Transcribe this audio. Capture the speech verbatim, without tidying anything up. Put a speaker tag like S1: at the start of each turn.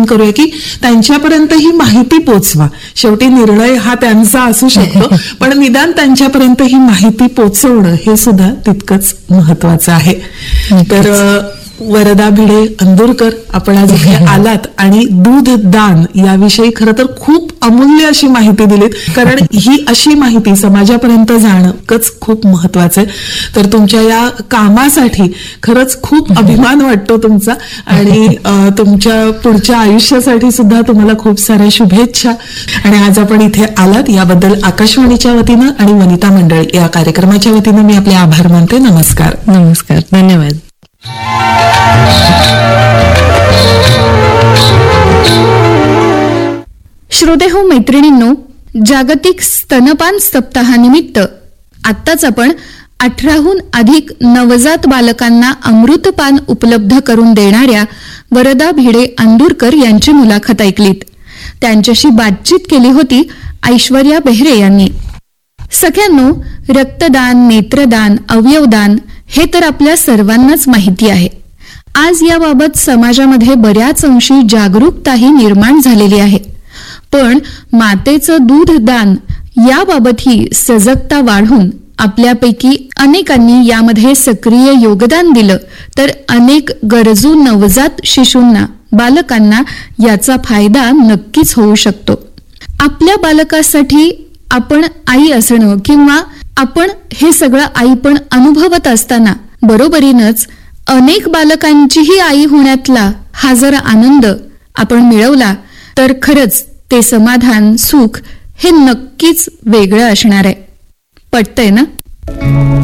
S1: आपण करूया की त्यांच्यापर्यंत ही माहिती पोचवा. शेवटी निर्णय हा त्यांचा असू शकतो, पण निदान त्यांच्यापर्यंत ही माहिती पोचवणं हे सुद्धा तितकंच महत्वाचं आहे. तर वरदा भिडे अंदुरकर, आपण आज इथे आलात आणि दूध दान याविषयी खरं तर खूप अमूल्य अशी माहिती दिलीत, कारण ही अशी माहिती समाजापर्यंत जाणंच खूप महत्वाचं आहे. तर तुमच्या या कामासाठी खरंच खूप अभिमान वाटतो तुमचा, आणि तुमच्या पुढच्या आयुष्यासाठी सुद्धा तुम्हाला खूप साऱ्या शुभेच्छा. आणि आज आपण इथे आलात याबद्दल आकाशवाणीच्या वतीनं आणि वनिता मंडळी या कार्यक्रमाच्या वतीनं मी आपले आभार मानते. नमस्कार.
S2: नमस्कार, धन्यवाद.
S3: श्रोते हो, मैत्रिणींनो, जागतिक स्तनपान सप्ताहानिमित्त आत्ताच आपण अठराहून अधिक नवजात बालकांना अमृतपान उपलब्ध करून देणाऱ्या वरदा भिडे अंदुरकर यांची मुलाखत ऐकलीत. त्यांच्याशी बातचीत केली होती ऐश्वर्या बेहरे यांनी. सख्यांनो, रक्तदान, नेत्रदान, अवयवदान हे तर आपल्या सर्वांनाच माहिती आहे. आज याबाबत समाजामध्ये बऱ्याच अंशी जागरूकताही निर्माण झालेली आहे. पण मातेचं दूध दान याबाबतही सजगता वाढून आपल्यापैकी अनेकांनी यामध्ये सक्रिय योगदान दिलं तर अनेक गरजू नवजात शिशूंना, बालकांना याचा फायदा नक्कीच होऊ शकतो. आपल्या बालकासाठी आपण आई असणं किंवा आपण हे सगळं आईपण अनुभवत असताना बरोबरीनंच अनेक बालकांचीही आई होण्यातला हा जरा आनंद आपण मिळवला तर खरंच ते समाधान, सुख हे नक्कीच वेगळं असणार आहे. पटतंय ना?